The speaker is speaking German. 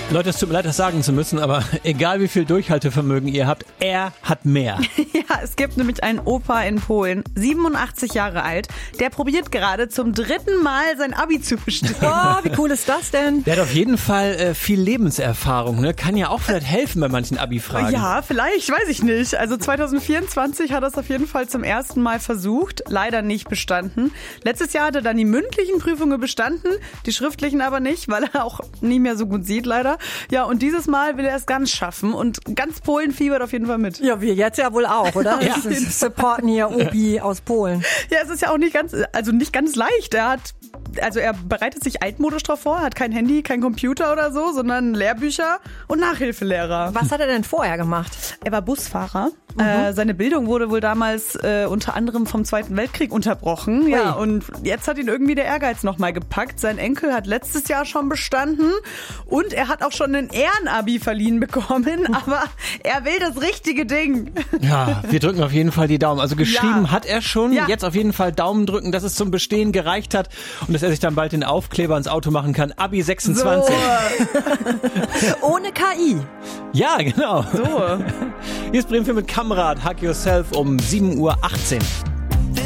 Leute, es tut mir leid, das sagen zu müssen, aber egal wie viel Durchhaltevermögen ihr habt, er hat mehr. Ja, es gibt nämlich einen Opa in Polen, 87 Jahre alt, der probiert gerade zum 3. Mal sein Abi zu bestehen. Oh, wie cool ist das denn? Der hat auf jeden Fall viel Lebenserfahrung, ne? Kann ja auch vielleicht helfen bei manchen Abi-Fragen. Ja, vielleicht, weiß ich nicht. Also 2024 hat er es auf jeden Fall zum ersten Mal versucht, leider nicht bestanden. Letztes Jahr hat er dann die mündlichen Prüfungen bestanden, die schriftlichen aber nicht, weil er auch nicht mehr so gut sieht, leider. Ja, und dieses Mal will er es ganz schaffen und ganz Polen fiebert auf jeden Fall mit. Ja, wir jetzt ja wohl auch, oder? Ja. Supporten hier Obi aus Polen. Ja, es ist ja auch nicht ganz leicht. Er bereitet sich altmodisch drauf vor, hat kein Handy, kein Computer oder so, sondern Lehrbücher und Nachhilfelehrer. Was hat er denn vorher gemacht? Er war Busfahrer. Seine Bildung wurde wohl damals unter anderem vom Zweiten Weltkrieg unterbrochen. Ja, und jetzt hat ihn irgendwie der Ehrgeiz nochmal gepackt. Sein Enkel hat letztes Jahr schon bestanden und er hat auch schon ein Ehrenabi verliehen bekommen, aber er will das richtige Ding. Ja, wir drücken auf jeden Fall die Daumen. Also geschrieben hat er schon, jetzt auf jeden Fall Daumen drücken, dass es zum Bestehen gereicht hat und dass er sich dann bald den Aufkleber ins Auto machen kann. Abi 26. So. Ohne KI. Ja, genau. So. Hier ist Bremen 4 mit Kamrad, Hug Yourself um 7:18 Uhr.